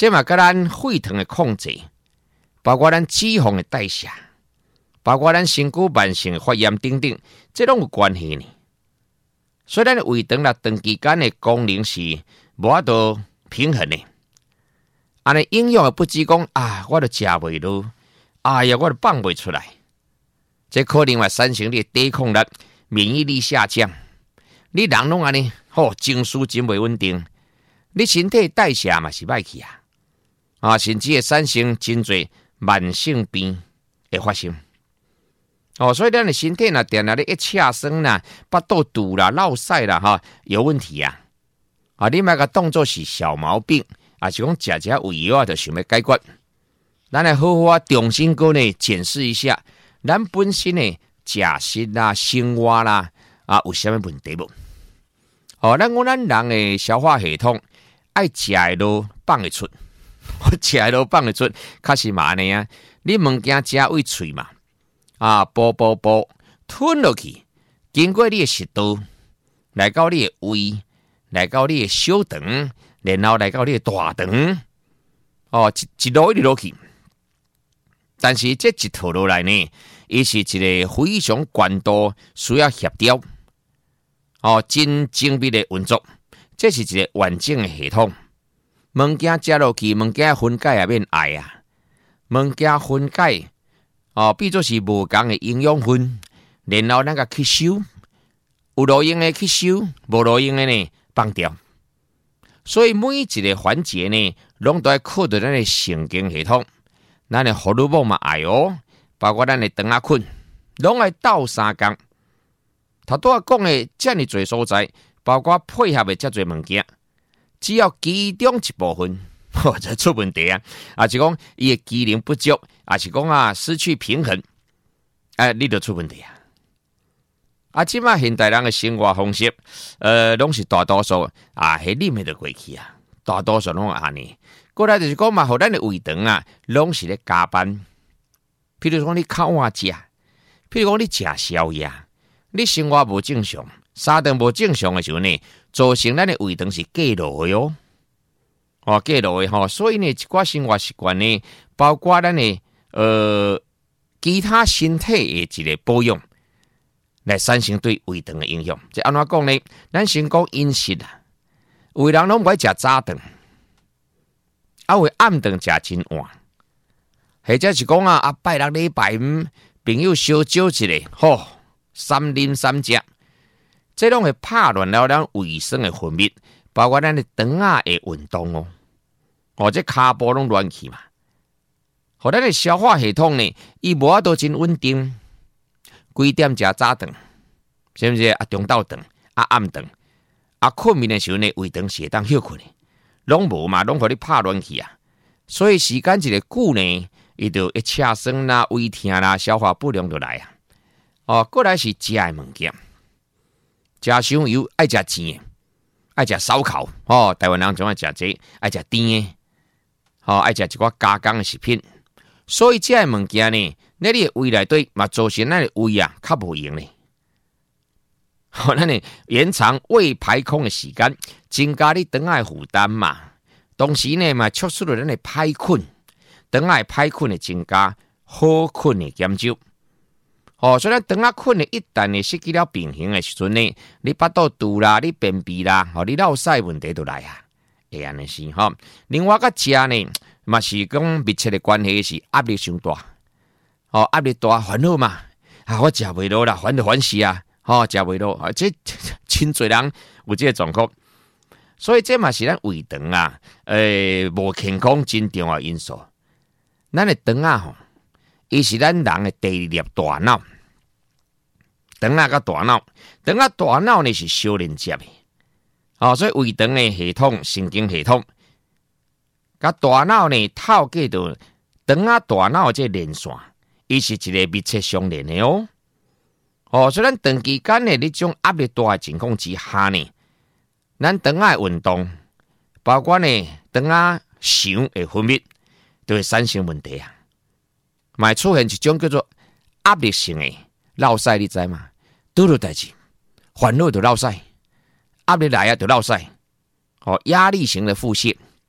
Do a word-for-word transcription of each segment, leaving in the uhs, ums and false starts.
这嘛跟咱血糖的控制，包括咱脂肪的代谢，包括咱身躯慢性发炎等等，这拢有关系呢。所以咱的胃肠啦，长期间的功能是无法度平衡的。安尼营养的不支讲啊，我都食袂落，哎呀，我都放袂出来。这可能会产生你抵抗力、免疫力下降。你人拢安尼，吼，情绪真袂稳定，你身体代谢嘛是歹去啊，啊，甚至会产生真侪慢性病会发生。哦，所以咱的身体若定定咧一恰酸啦、巴肚肚啦、落屎啦，哈，有问题啊！啊，你莫个当作是小毛病，啊，是讲食食胃药就想要解决。咱来好好啊，重新个呢检视一下，咱本身呢食食啦、生活啦，啊，有啥物问题无？哦，咱讲咱人的消化系统爱食的都放会出，食的都放会出，确实嘛呢啊！你物件食胃喙嘛。啊，啵啵啵，吞落去，经过你的食道，来到你的胃，来到你的小肠，然后来到你的大肠，哦，一一路一路去。但是这一套落来呢，伊是一个非常高度需要协调，哦，真精密的运作，这是一个完整的系统。物件食落去，物件分解也免爱啊，物件分解。哦，比作是无共的营养分，然后咱个吸收，有路用的吸收，无路用的呢放掉。所以每一个环节呢，拢都要靠着咱的神经系统，咱的荷尔蒙嘛爱哦，包括咱的肠仔菌，拢爱斗相共。头拄仔讲的遮尔侪所在，包括配合的遮侪物件，只要其中一部分。哦，这出问题啊！啊，是讲伊的机能不足，啊是讲啊失去平衡，哎、啊，你就出问题啊！啊，即马现代人的生活方式，呃，拢是大多数啊，迄啉的就过去啊，大多数拢安尼。过来就是讲嘛，互咱的胃肠啊，拢是咧加班。譬如讲你靠晏食，譬如讲你食宵夜，你生活无正常，三顿无正常的时候呢，造成咱的胃肠是过劳的哦。哦，过劳的吼，所以呢，一寡生活习惯呢，包括咱的呃其他身体的一个保养，来产生对胃肠的影响。即安怎讲呢？咱先讲饮食啊，有的人拢不爱食早顿，啊，有暗顿食真晚，或者是讲啊，啊拜六礼拜五朋友小酒一个，吼、哦，三啉三食，这拢会拍乱了咱胃酸的分泌。包括咱的肠仔的运动哦，哦，这骹步拢乱去嘛，互咱的消化系统呢，伊无法度真稳定，几点食早顿，是不是啊？中昼顿啊，暗顿啊，困眠的时候呢，胃肠是会当休困的，拢无嘛，拢互你拍乱去啊。所以时间一个久呢，伊就一恰酸啦、胃痛啦、消化不良就来啊。哦，过来是食的物件，食伤油爱食甜的。爱食烧烤哦，台湾人总爱食这，爱食甜的，哦，爱食一寡加工的食品。所以这些物件呢，那你的胃内底嘛，造成咱的胃啊较无用呢。好、哦，咱呢延长胃排空的时间，增加你肠仔负担嘛。同时呢嘛，促使了咱的排困，肠仔排困的增加，好困的减少。哦，所以咱肠仔困的一旦呢失去了平衡的时阵呢，你巴肚肚啦，你便秘啦，哦，你落屎问题就来啊，会安尼是吼。另外个食呢，嘛是讲密切的关系是压力伤大，哦，压力大烦恼嘛，啊，我食袂落啦，烦就烦死啊，吼，食袂落，啊，这真侪人有这个状况，所以这嘛是咱胃肠啊，诶、呃，无健康真重要因素。咱的肠啊吼，伊是咱人的第二粒大脑。肠仔甲大脑，肠仔大脑呢是相连接的，哦，所以胃肠的系统、神经系统，甲大脑呢透过着肠仔大脑这连线，伊是一个密切相连的哦。哦，所以咱长期间的这种压力大的情况之下呢，咱肠仔运动，包括呢肠仔肠的分泌，都会产生问题啊，嘛出现一种叫做压力性的落屎，你知吗？拄着代志，烦恼就落屎，压力来啊就落屎，哦，压力型的腹泻，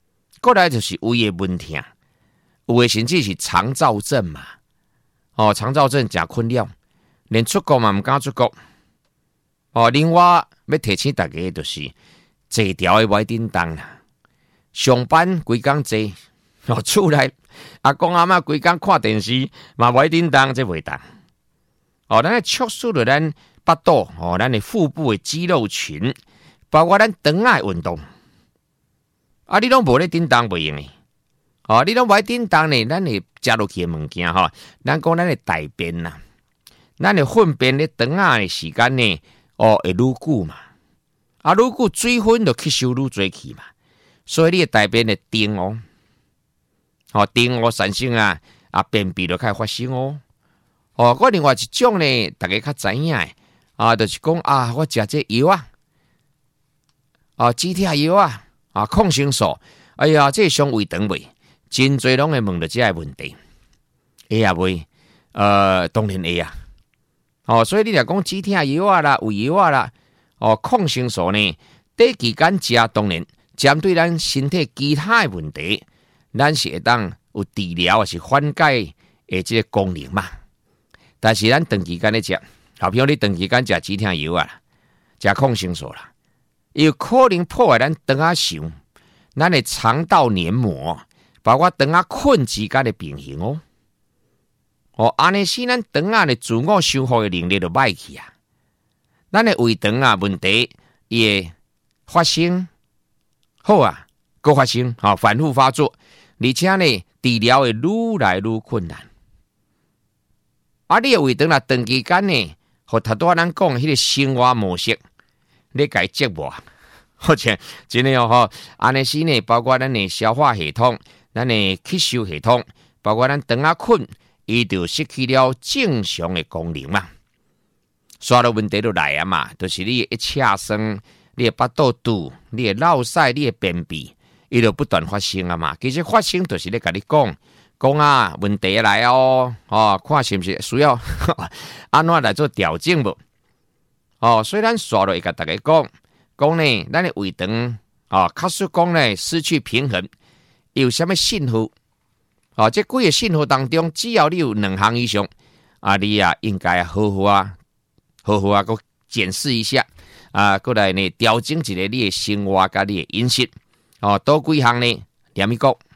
过来就是胃的问题，有的甚至是肠燥症嘛。哦，肠燥症真困扰，连出国嘛唔敢出国。哦，另外要提醒大家就是坐条的歪叮当啦，上班规工坐，哦，厝内阿公阿嬷规工看电视嘛歪叮当，这袂当。哦，咱促使着咱腹肚，哦，咱的腹部的肌肉群，包括咱肠仔运动。啊，你拢无咧叮当袂用诶。哦，你拢歪叮当呢，咱会食落去的物件吼，咱讲咱的大便呐，咱的粪便咧肠仔的时间呢，哦，会愈久嘛。啊，愈久水分就吸收愈多去嘛，所以你的大便会定哦，哦，定哦产生啊，啊，便秘就开始发生哦。哦，我另外一种呢，大家较知影诶，啊，就是讲啊，我食这药啊，啊，止痛药啊，啊，抗生素，哎呀，这伤胃肠胃，真侪拢会问到这个问题，会啊袂？呃，当然会啊。哦，所以你若讲止痛药啊啦、胃药啊啦，哦，抗生素呢，短期间食，当然针对咱身体其他的问题，咱是会当有治疗还是缓解的这个功能嘛。但是咱长期间咧食，好比如你长期间食止痛药啊，食抗生素啦，有可能破坏咱肠仔想，咱的肠道黏膜，包括肠仔困之间的平衡哦。哦，安尼使咱肠仔的自我修复的能力就歹去啊。咱的胃肠啊问题也发生，好啊，搁发生，好、哦、反复发作，而且呢治疗会愈来愈困难。啊，你的胃肠啊，长期间呢，和头拄仔咱讲迄个生活模式，你改折磨，或者真的哦吼，安尼时呢，包括咱的消化系统、咱的吸收系统，包括咱肠仔困，伊就失去了正常的功能嘛。刷到问题就来啊嘛，就是你一车酸，你的腹肚肚，你的落屎，你的便秘，伊就不断发生啊嘛。其实发生就是咧甲你讲。讲啊，问题来哦，哦，看是不是需要安怎来做调整无？哦，虽然说了会甲大家讲，讲呢，咱的胃肠啊，确实讲呢失去平衡，有什么信号？哦，这几个信号当中，只要你有两项以上，啊，你啊应该好好啊，好好啊，个检视一下啊，过来呢调整一下你的生活甲你的饮食，哦，多几项呢，念一个。